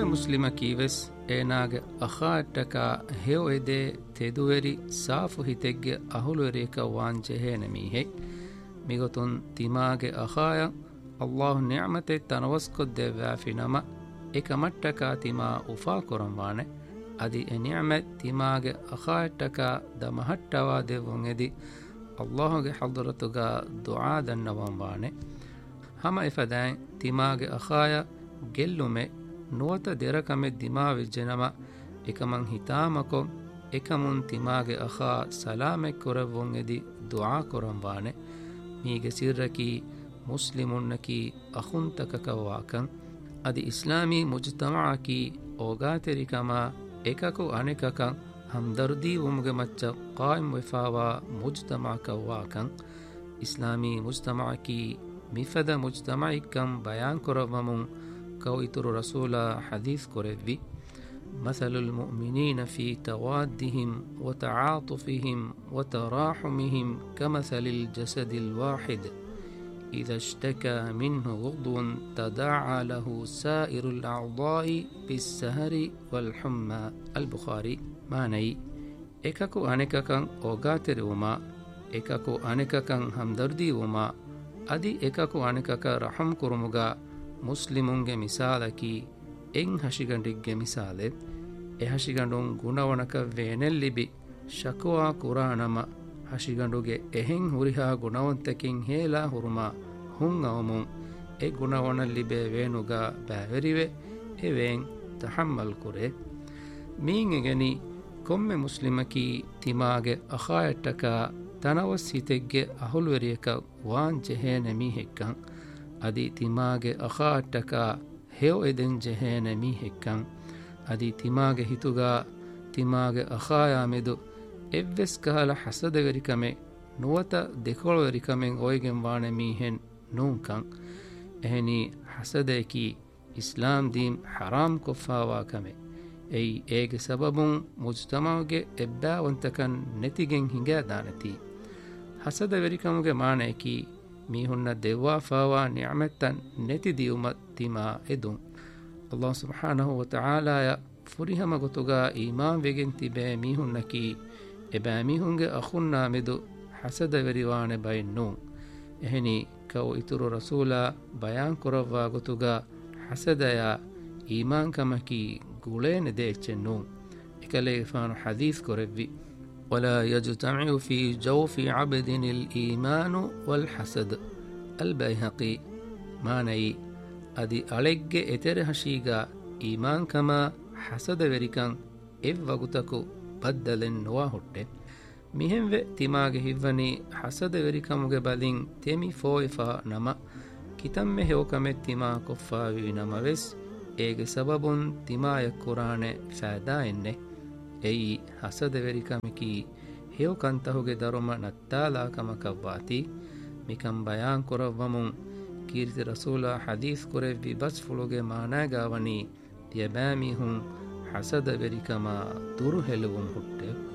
ಮುಸ್ಲಿಮಕಿ ವೆಸ್ ಏನಾಗೆ ಅಖಾಟಕ ಹೇವ್ ಎದೆ ತೆದುವೆರಿ ಸಾಫು ಹಿತೆಗ್ಗೆ ಅಹುಲುವೆರಿಕ ವಾಂಜೆಹೇನೆ ಮೀಹೆ ಮಿಗೊತುನ್ ತಿಮಾಗೆ ಅಖಾಯ ಅಲ್ಲಾಹು ನಿಅಮತೆ ತನವಸ್ಕೊದ್ದೆ ವ್ಯಾಫಿನಮ ಏಕಮಟ್ಟಕ ತಿಮಾ ಉಫಾ ಕೊರಂವಾಣೆ ಅದಿ ಎ ನಿಅಮತ್ ತಿಮಾಗೆ ಅಖಾಟಕ ದ ಮಹಟ್ಟವಾ ದೆವ್ವೊಂ ಎದಿ ಅಲ್ಲಾಹುಗೆ ಹದರತುಗ ದುಆ ದನ್ನವಂವಾಣೆ ಹಮ ಇಫದಾಯ್ ತಿಮಾಗೆ ಅಖಾಯ ಗೆಲ್ಲುಮೆ ನುವತ ದೆರಕಮೆ ದಿಮಾವಿ ಜನಮ ಏಕಮಂ ಹಿತಾಮಕೊ ಏಕಮುನ್ ತಿಮಾಗೆ ಅಖಾ ಸಲಾಮೆ ಕೊರವೊಂ ಎದಿ ದುಆ ಕೊರಂವಾಣೆ ಮೀಗೆ ಸಿರ್ರಕಿ ಮುಸ್ಲಿಮುನ್ನಕಿ ಅಖುಂತಕಕವಾಕಂ ಅದಿ ಇಸ್ಲಾಮಿ ಮುಜ್ತಮಾಕಿ ಓಗಾತೆರಿಕಮ ಏಕಕು ಅನೆಕಕಂ ಹಮ್ದರ್ದಿ ಉಮ್ಗೆ ಮಚ್ಚ ಕಾಯಿಮ್ ವೆಫಾವಾ ಮುಜ್ತಮಾಕವಾಕಂ ಇಸ್ಲಾಮಿ ಮುಜ್ತಮಾಕಿ ಮಿಫದ ಮುಜ್ತಮಾಯಿಕಂ ಬಯಾನ್ ಕೊರವಮುಂ ಕೌ ಇತುರು ರಸೂಲ ಹದೀಸ್ ಕೊರೆವ್ವಿ مثل المؤمنين في توادهم وتعاطفهم وتراحمهم كمثل الجسد الواحد إذا اشتكى منه عضو تداعى له سائر الأعضاء بالسهر والحمى البخاري معنى එකකු අනෙකකං ඕගාතෙරවුමා එකකු අනෙකකං හම්දර්දීවුමා අදි එකකු අනෙකක රහම් කුරුමුගා ಮುಸ್ಲಿಮುಂಗೆ ಮಿಸಾಲಕಿ ಎಂ ಹಶಿಗಂಡಿಗ್ಗೆ ಮಿಸಾಲೆ ಎ ಹಶಿಗಂಡುಂ ಗುಣವಣಕ ವೇನೆಲ್ಲಿಬಿ ಶಕುವಾ ಕುರಾಣಮ ಹಶಿಗಂಡುಗೆ ಎಹೆಂ ಹುರಿಹಾ ಗುಣವಂತಕಿಂ ಹೇಲಾ ಹುರುಮ ಹುಂ ಅವಮುಂ ಎ ಗುಣವಣಲ್ಲಿಬೆ ವೇನುಗ ಬ್ಯಾವೆರಿವೆ ಎ ವೇಂ ತಹಮ್ಮಲ್ ಕುರೆ ಮೀಂಗೆಗೆನಿ ಕೊಮ್ಮೆ ಮುಸ್ಲಿಮಕಿ ತಿಮಾಗೆ ಅಖಾಯಟ್ಟಕ ತನವಸ್ ಹಿತೆಗ್ಗೆ ಅಹುಲ್ವೆರಿಯಕ ವಾನ್ ಜೆಹೇನೆ ಮೀಹೆಕ್ಕಂ ಅದಿ ತಿಮಾಗೆ ಅಖಾಟ್ಟಕ ಹೇವ್ ಎದೆನ್ ಜೆಹೇನೆ ಮೀಹೆಕ್ಕಂ ಅದಿ ತಿಮಾಗೆ ಹಿತುಗ ತಿಮಾಗೆ ಅಖಾಯಾಮೆದು ಎವ್ವೆಸ್ ಕಹಲ ಹಸದವೆರಿಕಮೆ ನುವತ ದೆಕೊಳವೆರಿಕಮೆಂ ಒಯ್ಗೆಂ ವಾಣೆ ಮೀಹೆನ್ ನೂಂಕಂ ಎಹನಿ ಹಸದೇಕಿ ಇಸ್ಲಾಂ ದೀಮ್ ಹರಾಮ್ ಕೊಫಾವಾಕಮೆ ಎಯ್ ಏಗೆ ಸಬಬುಂ ಮುಜ್ತಮಾಗೆ ಎಬ್ಬಾವಂತಕನ್ ನೆತಿಗೆಂ ಹಿಂಗಾ ದಾನತಿ ಹಸದವೆರಿಕಮುಗೆ ಮಾಣೇಕಿ ಮೀಹುನ್ನ ದೆವ್ವಾಫಾವಾ ನಿಅಮತ್ತನ್ ನೆತಿ ದಿಯುಮತ್ ತಿಮಾ ಎದುಂ ಅಲ್ಲಾಹ್ ಸುಬ್ಹಾನಹು ವ ತಆಲಾಯ ಫುರಿಹಮ ಗೊತುಗ ಈಮಾನ್ ವೆಗೆನ್ ತಿಬೆ ಮೀಹುನ್ನಕಿ ಎಬಾ ಮೀಹುಂಗೆ ಅಖುನ್ನಾ ಮೆದು ಹಸದವೆರಿವಾಣೆ ಬೈನ್ನು ಎಹನಿ ಕೌ ಇತುರು ರಸೂಲ ಬಯಾನ್ ಕೊರವ್ವಾ ಗೊತುಗ ಹಸದಯ ಈಮಾನ್ ಕಮಕಿ ಗುಳೇನೆ ದೇಚೆನ್ನು ಇಕಲೆ ಫಾನು ಹದೀಸ್ ಕೊರೆವ್ವಿ ولا يجتمع في جوف عبد الإيمان والحسد البيهقي معنى أدي ألق إتر هشيغا إيمان كما حسد وريكان إف وقتكو بدل نواهوت مهم و تماغ هيفني حسد وريكاموغ بالين تيمي فويفا نما كتم هيوكم تما كفا وينما وس إيغ سببون تما يكوران فادا إنه ಎಯಿ ಹಸದವೆರಿಕಮಿಕಿ ಹೇವ್ ಕಂತಹುಗೆ ದರುಮ ನತ್ತಾಲಾಕಮಕವ್ವಾತಿ ಮಿಕಂ ಬಯಾನ್ ಕೊರವ್ವಮುಂ ಕೀರ್ತಿ ರಸೂಲ ಹದೀಸ್ ಕೊರೆವ್ವಿ ಬಸ್ ಫುಳುಗೆ ಮಾನಾಗಾವನಿ ಯಬಾಮಿಹುಂ ಹಸದವೆರಿಕಮ ದುರು ಹೆಲುವುಂ ಹುಟ್ಟೆ